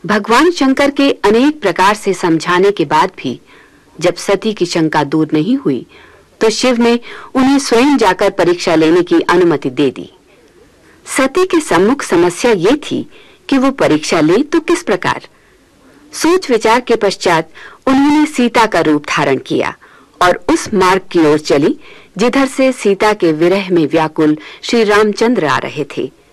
भगवान शंकर के अनेक प्रकार से समझाने के बाद भी जब सती की शंका दूर नहीं हुई तो शिव ने उन्हें स्वयं जाकर परीक्षा लेने की अनुमति दे दी। सती के सम्मुख समस्या ये थी कि वो परीक्षा ले तो किस प्रकार। सोच विचार के पश्चात उन्होंने सीता का रूप धारण किया और उस मार्ग की ओर चली जिधर से सीता के विरह में व्याकुल श्री रामचंद्र आ रहे थे।